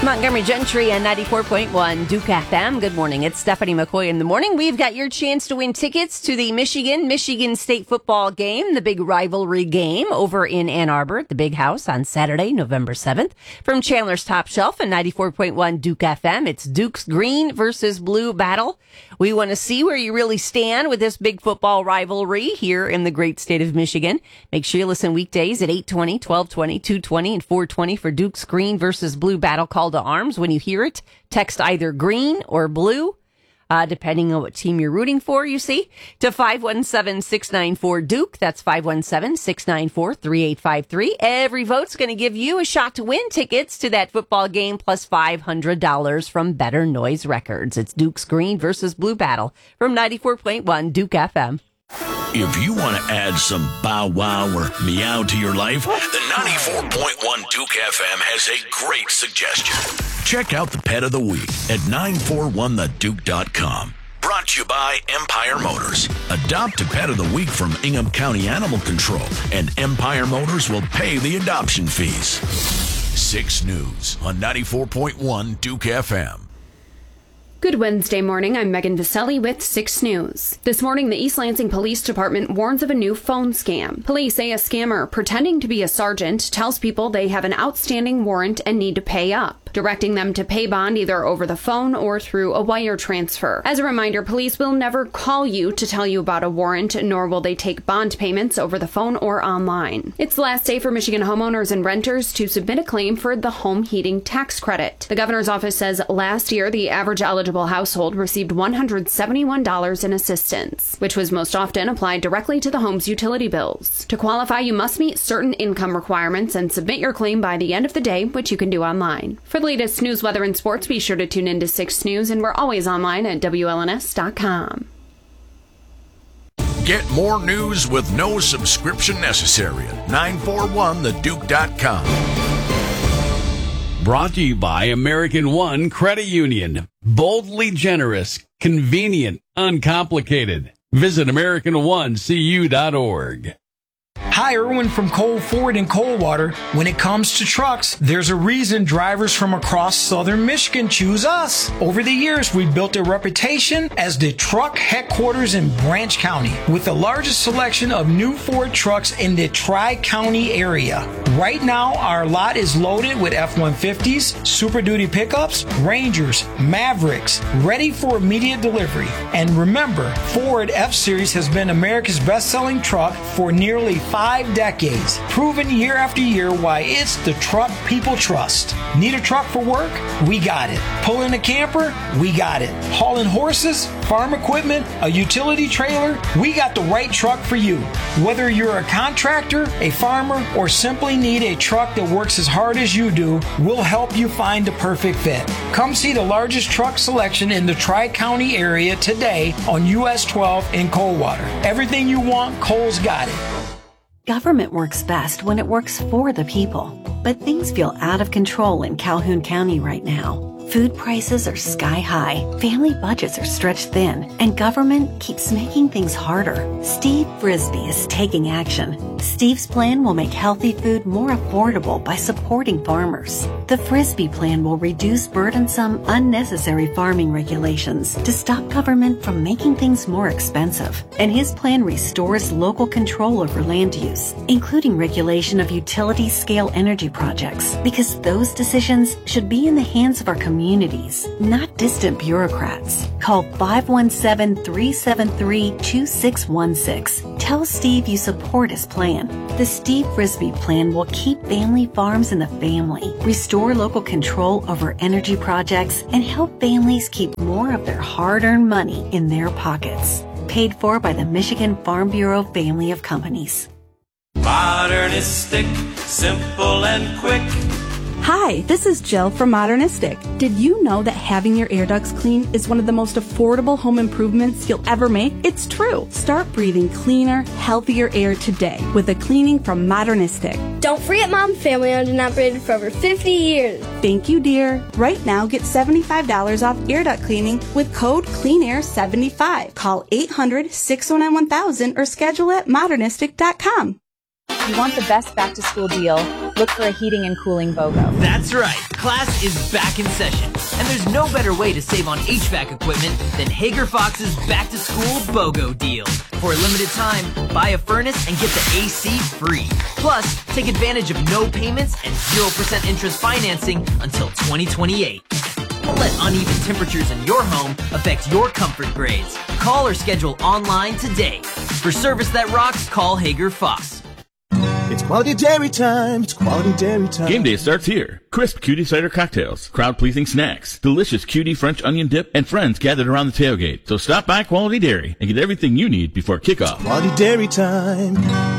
Montgomery Gentry and 94.1 Duke FM. Good morning. It's Stephanie McCoy in the morning. We've got your chance to win tickets to the Michigan State football game, the big rivalry game over in Ann Arbor at the Big House on Saturday, November 7th. From Chandler's Top Shelf and 94.1 Duke FM, it's Duke's green versus blue battle. We want to see where you really stand with this big football rivalry here in the great state of Michigan. Make sure you listen weekdays at 8:20, 12:20, 2:20, and 4:20 for Duke's green versus blue battle call to arms. When you hear it, text either green or blue, depending on what team you're rooting for, you see, to 517-694-DUKE. That's 517-694-3853. Every vote's going to give you a shot to win tickets to that football game plus $500 from Better Noise Records. It's Duke's green versus blue battle from 94.1 Duke FM. If you want to add some bow wow or meow to your life, the 94.1 Duke FM has a great suggestion. Check out the Pet of the Week at 941theduke.com. Brought to you by Empire Motors. Adopt a Pet of the Week from Ingham County Animal Control, and Empire Motors will pay the adoption fees. 6 News on 94.1 Duke FM. Good Wednesday morning. I'm Megan Viselli with 6 News. This morning, the East Lansing Police Department warns of a new phone scam. Police say a scammer pretending to be a sergeant tells people they have an outstanding warrant and need to pay up, directing them to pay bond either over the phone or through a wire transfer. As a reminder, police will never call you to tell you about a warrant, nor will they take bond payments over the phone or online. It's the last day for Michigan homeowners and renters to submit a claim for the home heating tax credit. The governor's office says last year, the average eligible household received $171 in assistance, which was most often applied directly to the home's utility bills. To qualify, you must meet certain income requirements and submit your claim by the end of the day, which you can do online. For the latest news, weather, and sports, be sure to tune in to 6 News, and we're always online at WLNS.com. Get more news with no subscription necessary at 941theduke.com. Brought to you by American One Credit Union. Boldly generous, convenient, uncomplicated. Visit AmericanOneCU.org. Hi, Erwin from Cole Ford in Coldwater. When it comes to trucks, there's a reason drivers from across southern Michigan choose us. Over the years, we've built a reputation as the truck headquarters in Branch County, with the largest selection of new Ford trucks in the Tri-County area. Right now, our lot is loaded with F-150s, Super Duty pickups, Rangers, Mavericks, ready for immediate delivery. And remember, Ford F-Series has been America's best-selling truck for nearly 5 decades, proven year after year why it's the truck people trust. Need a truck for work? We got it. Pulling a camper? We got it. Hauling horses, farm equipment, a utility trailer? We got the right truck for you. Whether you're a contractor, a farmer, or simply need a truck that works as hard as you do, we'll help you find the perfect fit. Come see the largest truck selection in the Tri-County area today on US 12 in Coldwater. Everything you want, Cole's got it. Government works best when it works for the people. But things feel out of control in Calhoun County right now. Food prices are sky high, family budgets are stretched thin, and government keeps making things harder. Steve Frisbee is taking action. Steve's plan will make healthy food more affordable by supporting farmers. The Frisbee plan will reduce burdensome, unnecessary farming regulations to stop government from making things more expensive. And his plan restores local control over land use, including regulation of utility-scale energy projects, because those decisions should be in the hands of our communities, not distant bureaucrats. Call 517-373-2616. Tell Steve you support his plan. The Steve Frisbee plan will keep family farms in the family, restore local control over energy projects, and help families keep more of their hard-earned money in their pockets. Paid for by the Michigan Farm Bureau family of companies. Modernistic, simple and quick. Hi, this is Jill from Modernistic. Did you know that having your air ducts clean is one of the most affordable home improvements you'll ever make? It's true. Start breathing cleaner, healthier air today with a cleaning from Modernistic. Don't forget, Mom, family owned and operated for over 50 years. Thank you, dear. Right now, get $75 off air duct cleaning with code CleanAir75. Call 800-609-1000 or schedule at modernistic.com. You want the best back-to-school deal? look for a heating and cooling BOGO. That's right. Class is back in session. And there's no better way to save on HVAC equipment than Hager Fox's Back to School BOGO deal. For a limited time, buy a furnace and get the AC free. Plus, take advantage of no payments and 0% interest financing until 2028. Don't let uneven temperatures in your home affect your comfort grades. Call or schedule online today. For service that rocks, call Hager Fox. It's quality dairy time. It's quality dairy time. Game day starts here. Crisp cutie cider cocktails, crowd-pleasing snacks, delicious cutie French onion dip, and friends gathered around the tailgate. So stop by Quality Dairy and get everything you need before kickoff. It's quality dairy time.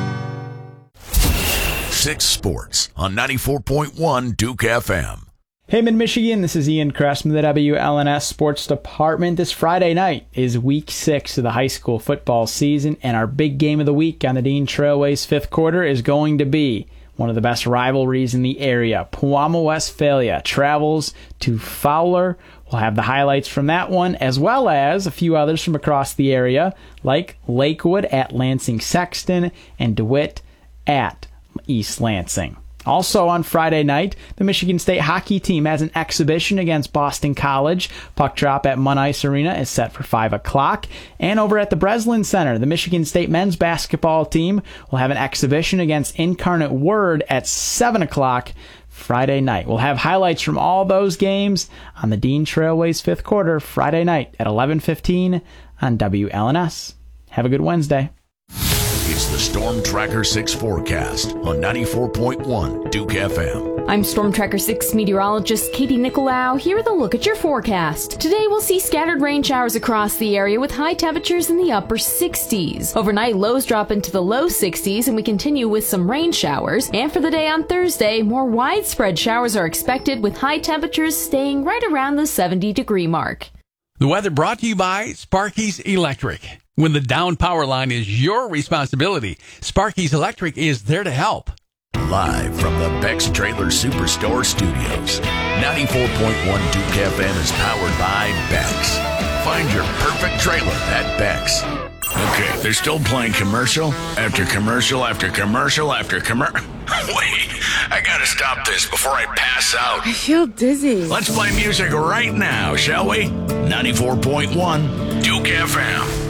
6 Sports on 94.1 Duke FM. Hey, Mid-Michigan, this is Ian Kress from the WLNS Sports Department. This Friday night is Week 6 of the high school football season, and our big game of the week on the Dean Trailways fifth quarter is going to be one of the best rivalries in the area. Pewamo Westphalia travels to Fowler. We'll have the highlights from that one, as well as a few others from across the area, like Lakewood at Lansing Sexton and DeWitt at East Lansing. Also on Friday night, the Michigan State hockey team has an exhibition against Boston College. Puck drop at Munn Ice Arena is set for 5 o'clock. And over at the Breslin Center, the Michigan State men's basketball team will have an exhibition against Incarnate Word at 7 o'clock Friday night. We'll have highlights from all those games on the Dean Trailways fifth quarter Friday night at 11:15 on WLNS. Have a good Wednesday. It's the Storm Tracker 6 forecast on 94.1 Duke FM. I'm Storm Tracker 6 meteorologist Katie Nicolau. Here with a look at your forecast. Today we'll see scattered rain showers across the area with high temperatures in the upper 60s. Overnight, lows drop into the low 60s and we continue with some rain showers. And for the day on Thursday, more widespread showers are expected with high temperatures staying right around the 70-degree mark. The weather brought to you by Sparky's Electric. When the down power line is your responsibility, Sparky's Electric is there to help. Live from the Beck's Trailer Superstore Studios, 94.1 Duke FM is powered by Beck's. Find your perfect trailer at Beck's. Okay, they're still playing commercial after commercial after commercial after commercial. Wait, I gotta stop this before I pass out. I feel dizzy. Let's play music right now, shall we? 94.1 Duke FM.